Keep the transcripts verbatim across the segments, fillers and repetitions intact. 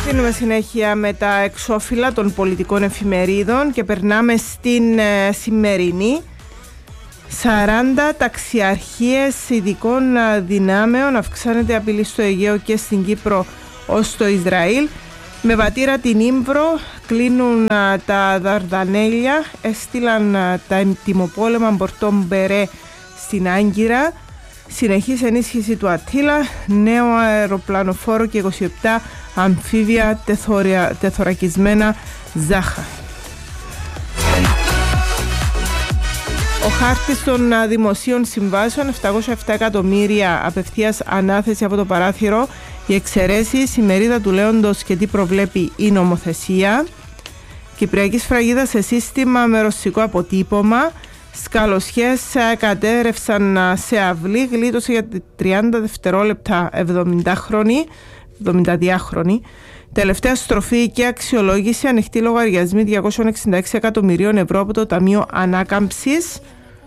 Δίνουμε συνέχεια με τα εξώφυλλα των πολιτικών εφημερίδων και περνάμε στην ε, σημερινή. σαράντα ταξιαρχίες ειδικών δυνάμεων, αυξάνεται απειλή στο Αιγαίο και στην Κύπρο ως στο Ισραήλ. Με βατήρα την Ήμβρο κλείνουν α, τα Δαρδανέλια, έστειλαν α, τα ετοιμοπόλεμα Μπορτόν Μπερέ στην Άγκυρα. Συνεχής ενίσχυση του Αττήλα, νέο αεροπλανοφόρο και είκοσι επτά αμφίβια τεθωρια, τεθωρακισμένα Ζάχα. Ο χάρτης των δημοσίων συμβάσεων, επτακόσια επτά εκατομμύρια απευθείας ανάθεση από το παράθυρο, οι εξαιρέσεις, η μερίδα του λέοντος και τι προβλέπει η νομοθεσία. Κυπριακή σφραγίδα σε σύστημα με ρωσικό αποτύπωμα. Σκαλοσιές κατέρευσαν σε αυλή, γλίτωσε για τριάντα δευτερόλεπτα εβδομηντάχρονη, εβδομηνταδιάχρονη. Τελευταία στροφή και αξιολόγηση, ανοιχτή λογαριασμοί διακόσια εξήντα έξι εκατομμυρίων ευρώ από το Ταμείο Ανάκαμψης.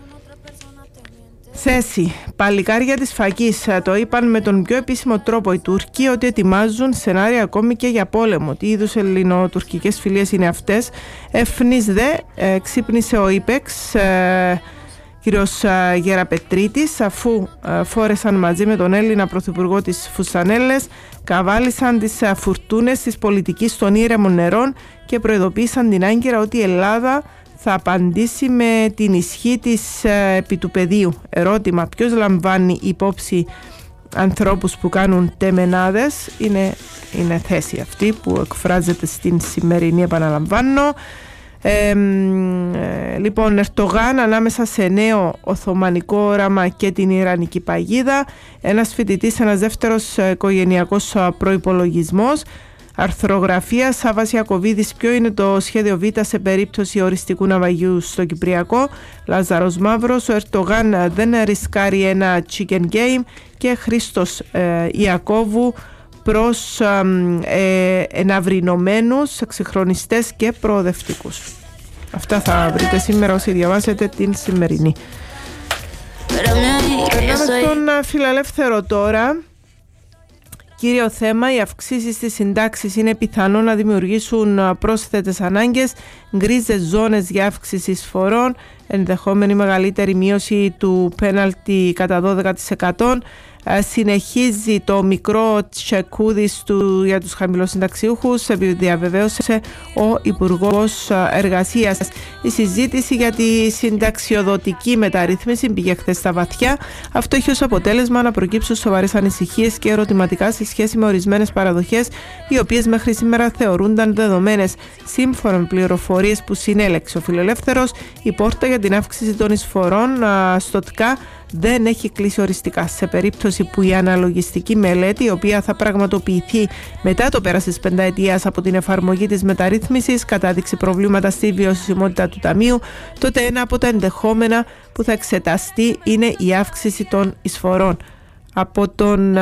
Θέση. Παλικάρια της φακής το είπαν με τον πιο επίσημο τρόπο οι Τούρκοι ότι ετοιμάζουν σενάρια ακόμη και για πόλεμο. Τι είδους ελληνοτουρκικές φιλίες είναι αυτές? Εύνης δε, ε, ξύπνησε ο ΙΠΕΞ, ε, κύριος ε, Γεραπετρίτης, αφού ε, φόρεσαν μαζί με τον Έλληνα πρωθυπουργό τις φουσανέλες, καβάλισαν τις ε, φουρτούνες της πολιτικής των ήρεμων νερών και προειδοποίησαν την Άγκυρα ότι η Ελλάδα θα απαντήσει με την ισχύ της ε, επί του πεδίου. Ερώτημα: ποιος λαμβάνει υπόψη ανθρώπους που κάνουν τεμενάδες? Είναι, είναι θέση αυτή που εκφράζεται στην σημερινή, επαναλαμβάνω. Ε, ε, λοιπόν, Ερτογάν ανάμεσα σε νέο Οθωμανικό όραμα και την Ιρανική παγίδα. Ένας φοιτητής, ένας δεύτερος οικογενειακός προϋπολογισμός. Αρθρογραφία Σάββας Ιακωβίδης, ποιο είναι το σχέδιο Β σε περίπτωση οριστικού ναυαγίου στο Κυπριακό. Λάζαρος Μαύρος, ο Ερτογάν δεν ρισκάρει ένα chicken game. Και Χρήστος ε, Ιακώβου προς ε, εναυρινωμένους, εξυγχρονιστές και προοδευτικούς. Αυτά θα βρείτε σήμερα όσοι διαβάσετε την σημερινή. Περνάμε στον φιλελεύθερο τώρα. Κύριο θέμα, οι αυξήσεις στις συντάξεις είναι πιθανό να δημιουργήσουν πρόσθετες ανάγκες, γκρίζες ζώνες για αύξηση εισφορών, ενδεχόμενη μεγαλύτερη μείωση του πέναλτι κατά δώδεκα τοις εκατό. Συνεχίζει το μικρό τσεκούδις του για τους χαμηλοσυνταξιούχους, διαβεβαίωσε ο Υπουργός Εργασίας. Η συζήτηση για τη συνταξιοδοτική μεταρρύθμιση πήγε χθες στα βαθιά. Αυτό έχει ως αποτέλεσμα να προκύψουν σοβαρές ανησυχίες και ερωτηματικά σε σχέση με ορισμένες παραδοχές, οι οποίες μέχρι σήμερα θεωρούνταν δεδομένες. Σύμφωνα με πληροφορίες που συνέλεξε ο Φιλελεύθερος, η πόρτα για την αύξηση των εισφορών στο ΤΚΑ δεν έχει κλείσει οριστικά. Σε περίπτωση που η αναλογιστική μελέτη, η οποία θα πραγματοποιηθεί μετά το πέρας της πενταετίας από την εφαρμογή της μεταρρύθμισης, κατάδειξε προβλήματα στη βιωσιμότητα του Ταμείου, τότε ένα από τα ενδεχόμενα που θα εξεταστεί είναι η αύξηση των εισφορών. Από τον